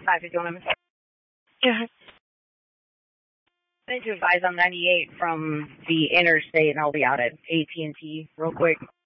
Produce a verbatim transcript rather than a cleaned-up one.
five fifty-one. Yeah. I need to advise on ninety-eight from the interstate, and I'll be out at A T and T real quick.